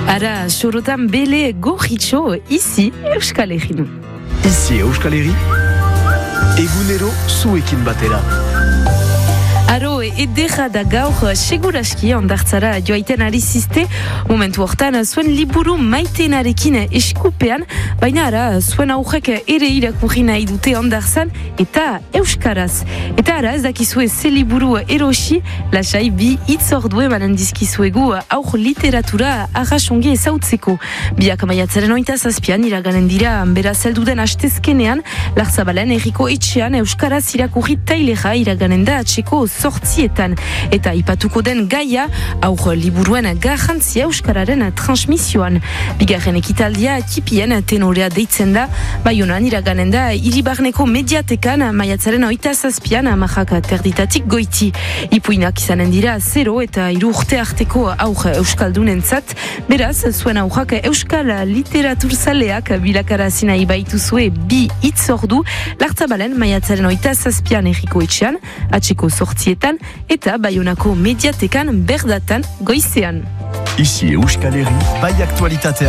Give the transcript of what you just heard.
Ara, sorotan bele gorritxo, ici Euskal Herri. Ici Euskal Herri, egunero zuekin batera. Aro, edera da gaur seguraski ondartzara joaiten ari ziste, momentu hortan zuen liburu maitenarekin eskupean, baina ara zuen aurrek ere irakurri nahi dute ondartzan eta euskaraz. Eta ara ez dakizue ze liburu erosi, lasai bi hitzordu emanen dizkizuegu aur literatura arrasongi ezautzeko. Biak maiatzaren 27an iraganen dira beraz helduden astezkenean, Larzabalen herriko etxean euskaraz irakurri tailera iraganen da atxeko sortzietan. Eta ipatuko den gaia, aur liburuen garrantzia euskararen transmisioan. Bigarren ekitaldia tipien tenorea deitzen da, Baionan iraganen da Iribarneko mediatekan maiatzaren 27an amajak terditatik goiti. Ipuinak izanen dira 0 eta 3 urte arteko aur euskaldunentzat, beraz zuen aurrak euskal literaturzaleak bilakarazina ibaituzue bi hitzordu Larzabalen maiatzaren 27an herriko etxean, atxeko sortzietan eta Baionako mediatekan berdatan goizean. Ici Euskal Herri, bai aktualitatea.